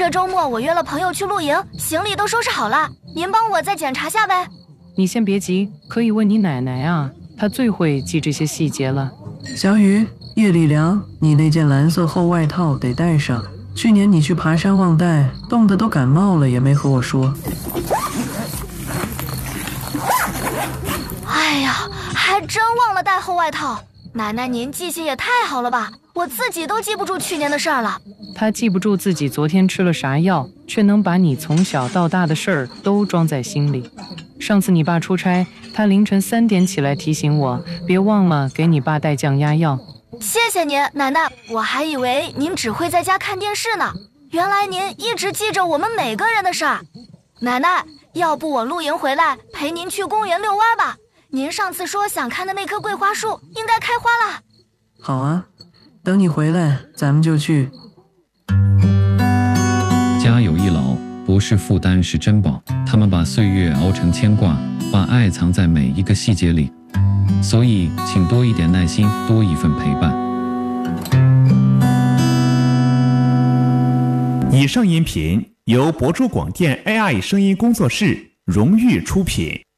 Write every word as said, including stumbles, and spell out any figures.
这周末我约了朋友去露营，行李都收拾好了，您帮我再检查下呗。 你先别急，可以问你奶奶啊，她最会记这些细节了。 小雨，夜里凉，你那件蓝色厚外套得带上。去年你去爬山忘带，冻得都感冒了，也没和我说。 哎呀，还真忘了带厚外套。奶奶您记性也太好了吧，我自己都记不住去年的事儿了。 她记不住自己昨天吃了啥药，却能把你从小到大的事儿都装在心里。上次你爸出差，他凌晨三点起来提醒我，别忘了给你爸带降压药。 谢谢您，奶奶，我还以为您只会在家看电视呢，原来您一直记着我们每个人的事儿。奶奶，要不我露营回来陪您去公园遛弯吧？您上次说想看的那棵桂花树应该开花了。 好啊，等你回来咱们就去。 家有一老，不是负担是珍宝，他们把岁月熬成牵挂，把爱藏在每一个细节里，所以请多一点耐心，多一份陪伴。 以上音频由博珠广电 A I 声音工作室荣誉出品。